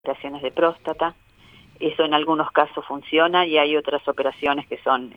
operaciones de próstata. Eso en algunos casos funciona y hay otras operaciones que son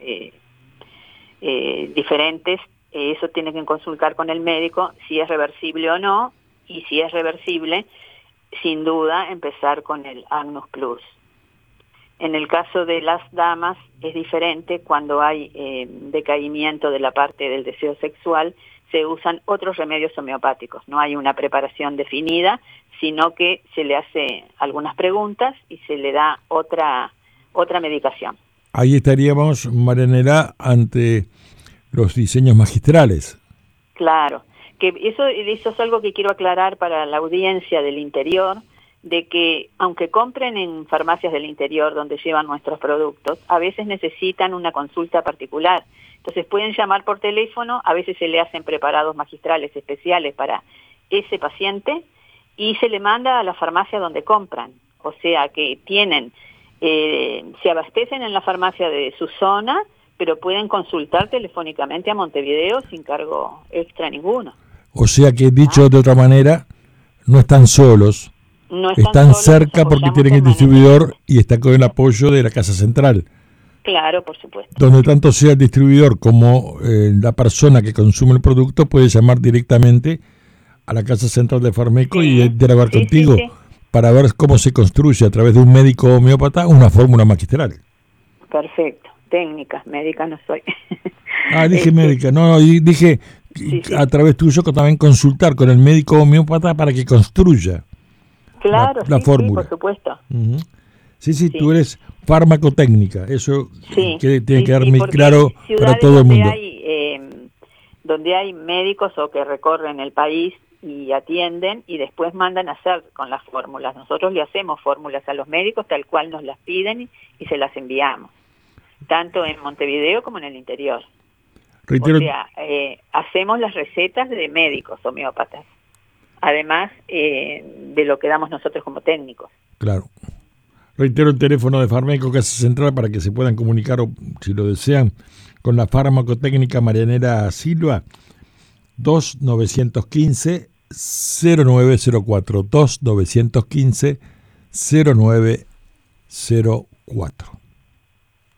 diferentes. Eso tiene que consultar con el médico si es reversible o no, y si es reversible, sin duda empezar con el Agnus Plus. En el caso de las damas es diferente. Cuando hay decaimiento de la parte del deseo sexual, se usan otros remedios homeopáticos. No hay una preparación definida, sino que se le hace algunas preguntas y se le da otra medicación. Ahí estaríamos, Marianela, ante los diseños magistrales. Claro, que eso es algo que quiero aclarar para la audiencia del interior, de que aunque compren en farmacias del interior donde llevan nuestros productos, a veces necesitan una consulta particular. Entonces pueden llamar por teléfono, a veces se le hacen preparados magistrales especiales para ese paciente y se le manda a la farmacia donde compran. O sea que tienen, se abastecen en la farmacia de su zona, pero pueden consultar telefónicamente a Montevideo sin cargo extra ninguno. O sea que, dicho de otra manera, no están solos. No están solos, cerca porque tienen el distribuidor y está con el apoyo de la Casa Central. Claro, por supuesto. Donde tanto sea el distribuidor como la persona que consume el producto puede llamar directamente a la Casa Central de Farmeco y dialogar contigo para ver cómo se construye a través de un médico homeópata una fórmula magistral. Perfecto. Técnicas, médica no soy. Dije médica, no, dije a través tuyo que también consultar con el médico homeópata para que construya la fórmula. Sí, por supuesto. Sí, tú eres farmacotécnica, eso tiene que quedar muy claro para todo el mundo. Donde hay médicos o que recorren el país y atienden y después mandan a hacer con las fórmulas. Nosotros le hacemos fórmulas a los médicos tal cual nos las piden y se las enviamos, tanto en Montevideo como en el interior. Reitero, o sea, hacemos las recetas de médicos homeópatas, además de lo que damos nosotros como técnicos. Claro. Reitero el teléfono de Farmeco Casa Central para que se puedan comunicar, o si lo desean, con la farmacotécnica Marianela Silva, 2915-0904, 2915-0904.